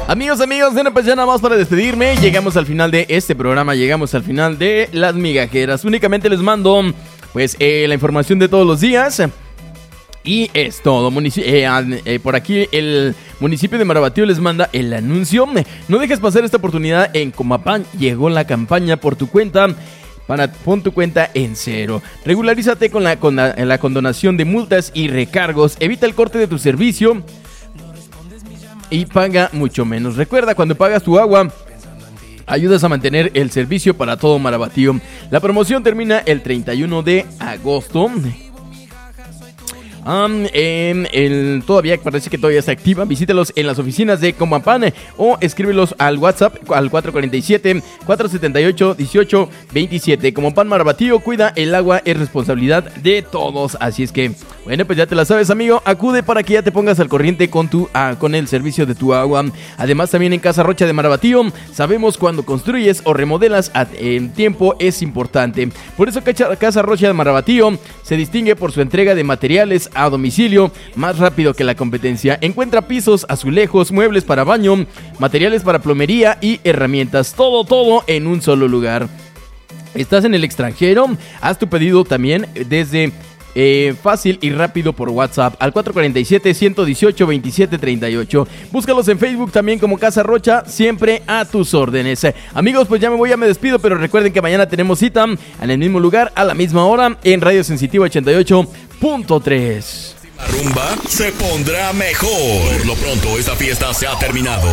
Amigos, bueno, pues ya nada más para despedirme. Llegamos al final de este programa, llegamos al final de Las Migajeras. Únicamente les mando, pues, la información de todos los días. Y es todo. Por aquí el municipio de Marabatío les manda el anuncio. No dejes pasar esta oportunidad. En Comapán llegó la campaña por tu cuenta. Pon tu cuenta en cero. Regularízate con la condonación de multas y recargos. Evita el corte de tu servicio y paga mucho menos. Recuerda, cuando pagas tu agua, ayudas a mantener el servicio para todo Marabatío. La promoción termina el 31 de agosto. Todavía parece que todavía está activa. Visítalos en las oficinas de Comapán o escríbelos al WhatsApp al 447-478-1827. Comapán Marabatío, cuida el agua, es responsabilidad de todos. Así es que, bueno, pues ya te la sabes, amigo. Acude para que ya te pongas al corriente con el servicio de tu agua. Además, también en Casa Rocha de Marabatío, sabemos cuando construyes o remodelas, el tiempo es importante. Por eso Casa Rocha de Marabatío se distingue por su entrega de materiales a domicilio más rápido que la competencia. Encuentra pisos, azulejos, muebles para baño, materiales para plomería y herramientas. Todo en un solo lugar. ¿Estás en el extranjero? Haz tu pedido también desde fácil y rápido por WhatsApp al 447-118-2738. Búscalos en Facebook también como Casa Rocha, siempre a tus órdenes. Amigos, pues ya me despido, pero recuerden que mañana tenemos cita en el mismo lugar, a la misma hora, en Radio Sensitiva 88.3. La rumba se pondrá mejor. Por lo pronto, esta fiesta se ha terminado.